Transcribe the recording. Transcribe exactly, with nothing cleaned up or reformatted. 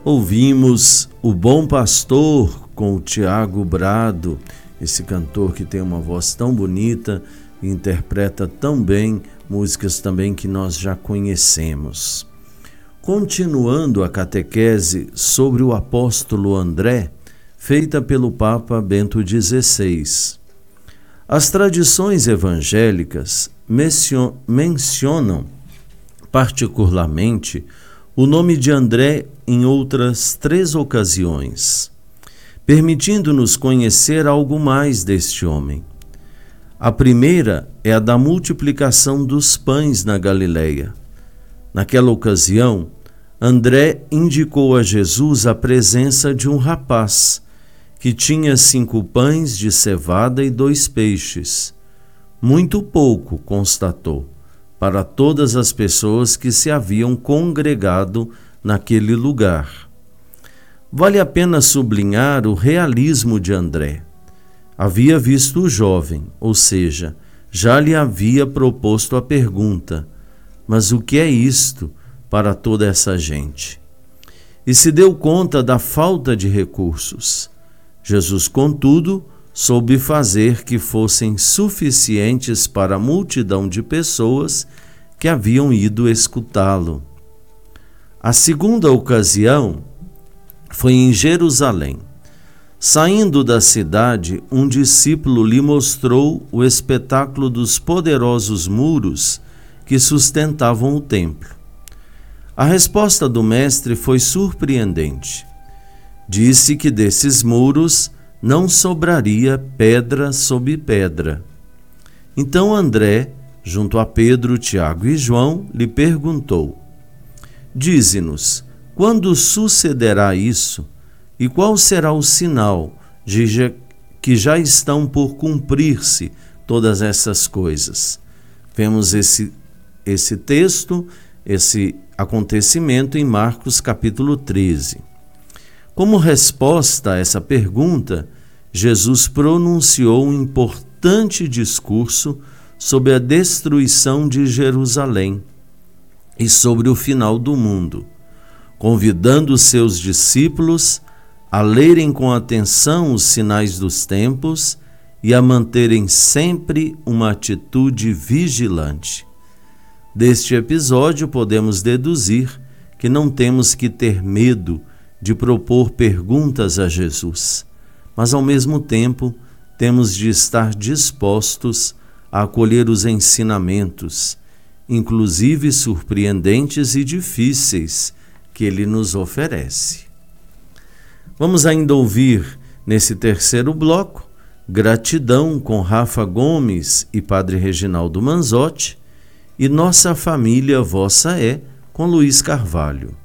Ouvimos O Bom Pastor com o Tiago Brado, esse cantor que tem uma voz tão bonita e interpreta tão bem músicas também que nós já conhecemos. Continuando a catequese sobre o apóstolo André, feita pelo Papa Bento dezesseis. As tradições evangélicas mencionam particularmente o nome de André em outras três ocasiões, permitindo-nos conhecer algo mais deste homem. A primeira é a da multiplicação dos pães na Galileia. Naquela ocasião, André indicou a Jesus a presença de um rapaz que tinha cinco pães de cevada e dois peixes. Muito pouco, constatou, para todas as pessoas que se haviam congregado naquele lugar. Vale a pena sublinhar o realismo de André. Havia visto o jovem, ou seja, já lhe havia proposto a pergunta: mas o que é isto para toda essa gente? E se deu conta da falta de recursos. Jesus, contudo, soube fazer que fossem suficientes para a multidão de pessoas que haviam ido escutá-lo. A segunda ocasião foi em Jerusalém. Saindo da cidade, um discípulo lhe mostrou o espetáculo dos poderosos muros que sustentavam o templo. A resposta do mestre foi surpreendente. Disse que desses muros não sobraria pedra sobre pedra. Então André, junto a Pedro, Tiago e João, lhe perguntou: Dize-nos, quando sucederá isso? E qual será o sinal de que já estão por cumprir-se todas essas coisas? Vemos esse, esse texto, esse acontecimento em Marcos capítulo treze. Como resposta a essa pergunta, Jesus pronunciou um importante discurso sobre a destruição de Jerusalém e sobre o final do mundo, convidando os seus discípulos a lerem com atenção os sinais dos tempos e a manterem sempre uma atitude vigilante. Deste episódio podemos deduzir que não temos que ter medo de propor perguntas a Jesus, mas ao mesmo tempo temos de estar dispostos a acolher os ensinamentos, inclusive surpreendentes e difíceis, que ele nos oferece. Vamos ainda ouvir, nesse terceiro bloco, Gratidão com Rafa Gomes e Padre Reginaldo Manzotti, e Nossa Família Vossa É, com Luiz Carvalho.